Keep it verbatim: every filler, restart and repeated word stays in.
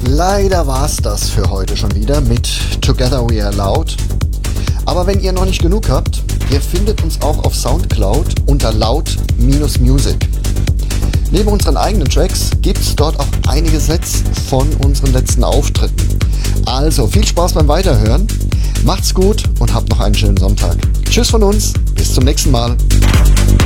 Leider war's das für heute schon wieder mit Together We Are Loud. Aber wenn ihr noch nicht genug habt, ihr findet uns auch auf Soundcloud unter loud-music. Neben unseren eigenen Tracks gibt's dort auch einige Sets von unseren letzten Auftritten. Also viel Spaß beim Weiterhören, macht's gut und habt noch einen schönen Sonntag. Tschüss von uns, bis zum nächsten Mal.